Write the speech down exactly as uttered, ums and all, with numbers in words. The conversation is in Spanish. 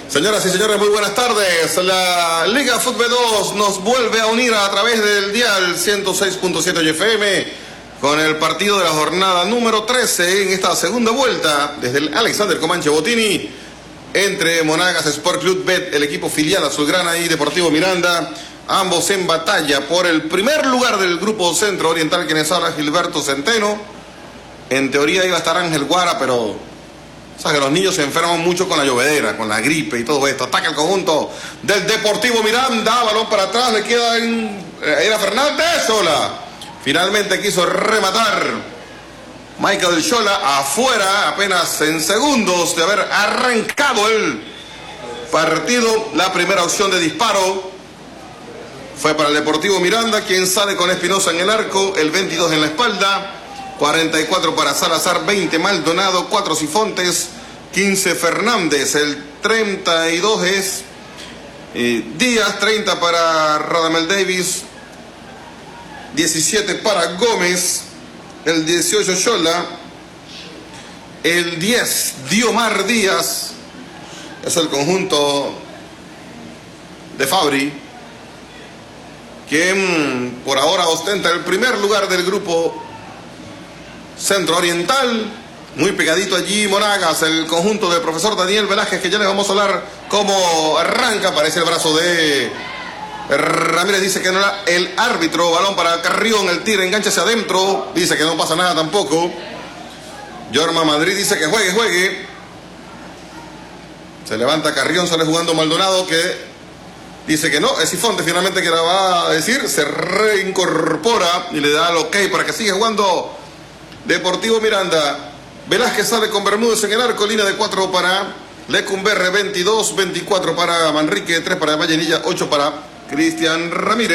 Señoras y señores, muy buenas tardes. La Liga Fútbol dos nos vuelve a unir a través del dial ciento seis punto siete F M con el partido de la jornada número trece en esta segunda vuelta desde el Alexander Comanche Botini entre Monagas Sport Club Bet, el equipo filial azulgrana, y Deportivo Miranda, ambos en batalla por el primer lugar del grupo Centro Oriental, quienes habla Gilberto Centeno. En teoría iba a estar Ángel Guara, pero o sea que los niños se enferman mucho con la llovedera, con la gripe y todo esto. Ataca el conjunto del Deportivo Miranda, balón para atrás, le queda en... era Fernández, Sola. Finalmente quiso rematar Michael Sola, afuera apenas en segundos de haber arrancado el partido. La primera opción de disparo fue para el Deportivo Miranda, quien sale con Espinosa en el arco, el veintidós en la espalda. cuarenta y cuatro para Salazar, veinte Maldonado, cuatro Sifontes, quince Fernández, el treinta y dos es eh, Díaz, treinta para Radamel Davis, diecisiete para Gómez, el dieciocho Xola, el diez Diomar Díaz, es el conjunto de Fabri, quien por ahora ostenta el primer lugar del grupo Centro Oriental. Muy pegadito allí Monagas, el conjunto del profesor Daniel Velázquez, que ya les vamos a hablar cómo arranca. Aparece el brazo de Ramírez, dice que no era el árbitro. Balón para Carrión, el tiro, engancha hacia adentro, dice que no pasa nada tampoco. Yorma Madrid dice que juegue, juegue. Se levanta Carrión, sale jugando Maldonado, que dice que no, es Sifonte finalmente que la va a decir. Se reincorpora y le da el ok para que siga jugando Deportivo Miranda. Velázquez sale con Bermúdez en el arco, línea de cuatro para Lecumberre, veintidós, veinticuatro para Manrique, tres para Vallenilla, ocho para Cristian Ramírez.